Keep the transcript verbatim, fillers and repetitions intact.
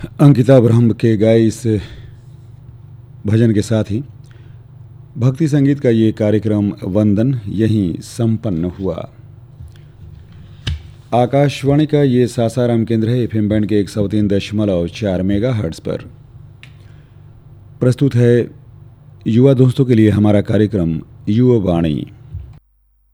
अंकिता ब्रह्म के गाए इस भजन के साथ ही भक्ति संगीत का ये कार्यक्रम वंदन यहीं संपन्न हुआ। आकाशवाणी का ये सासाराम केंद्र है। एफएम बैंड के एक सौ तीन दशमलव चार मेगा हर्ट्ज पर प्रस्तुत है युवा दोस्तों के लिए हमारा कार्यक्रम युवा वाणी।